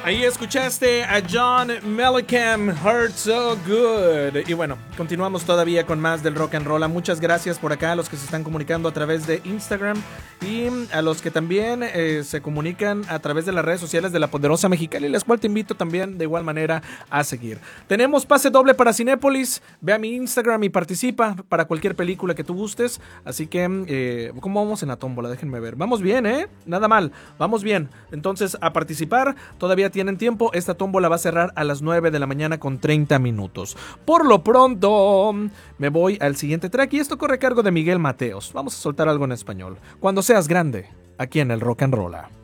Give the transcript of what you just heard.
Ahí escuchaste a John Mellencamp, Hurt So Good. Y bueno, continuamos todavía con más del rock and roll. Muchas gracias por acá a los que se están comunicando a través de Instagram y a los que también se comunican a través de las redes sociales de La Poderosa Mexicali, las cuales te invito también de igual manera a seguir. Tenemos pase doble para Cinépolis. Ve a mi Instagram y participa para cualquier película que tú gustes. Así que, ¿cómo vamos en la tómbola? Déjenme ver. Vamos bien, ¿eh? Nada mal. Vamos bien. Entonces, a participar. Todavía tienen tiempo. Esta tómbola va a cerrar a las 9 de la mañana con 30 minutos. Por lo pronto, me voy al siguiente track y esto corre a cargo de Miguel Mateos. Vamos a soltar algo en español. Cuando seas grande, aquí en el Rock and Roll.